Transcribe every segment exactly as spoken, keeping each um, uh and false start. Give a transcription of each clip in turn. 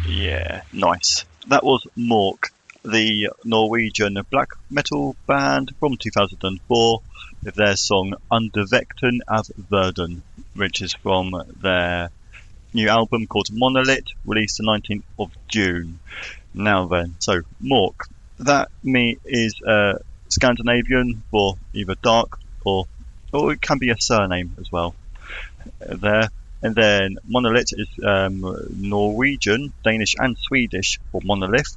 Yeah, nice. That was Mork, the Norwegian black metal band from two thousand four, with their song Undervekten av Verden, which is from their new album called Monolith, released the nineteenth of June. Now then, so Mork, that me is uh, Scandinavian for either dark or or it can be a surname as well. Uh, there. And then Monolith is um, Norwegian, Danish, and Swedish for monolith.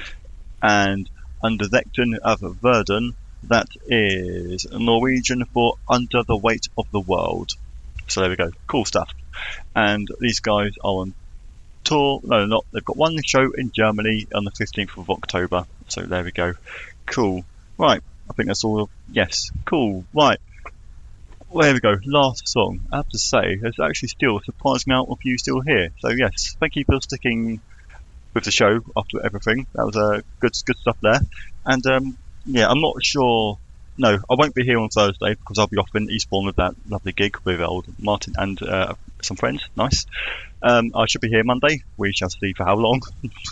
And Undervekten av Verden, that is Norwegian for under the weight of the world. So there we go, cool stuff. And these guys are on tour. No, not. They've got one show in Germany on the fifteenth of October. So there we go, cool. Right, I think that's all. Yes, cool. Right. Well, there we go, last song. I have to say, there's actually still a surprising amount of you still here. So yes, thank you for sticking with the show after everything. That was uh, good good stuff there. And um, yeah, I'm not sure. No, I won't be here on Thursday because I'll be off in Eastbourne with that lovely gig with old Martin and uh, some friends. Nice. Um, I should be here Monday. We shall see for how long,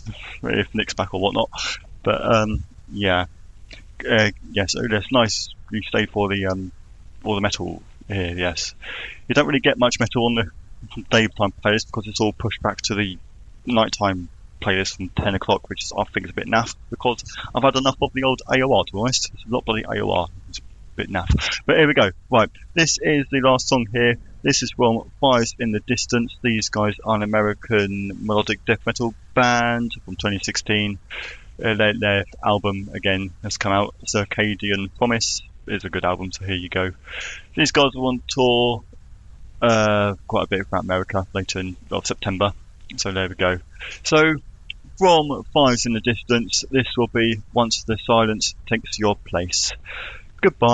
if Nick's back or whatnot. But um, yeah, uh, yes, yeah, so it's nice you stayed for the um, all the metal here. Yes, you don't really get much metal on the daytime playlist because it's all pushed back to the nighttime playlist from ten o'clock, which is, I think is a bit naff because I've had enough of the old A O R, to be honest. It's a lot bloody A O R. It's a bit naff. But here we go. Right, this is the last song here. This is from Fires in the Distance. These guys are an American melodic death metal band from twenty sixteen. Uh, their, their album again has come out. Circadian Promise is a good album, so here you go. These guys are on tour uh, quite a bit throughout America later in well, September. So there we go. So from Fires in the Distance, this will be Once the Silence Takes Your Place. Goodbye.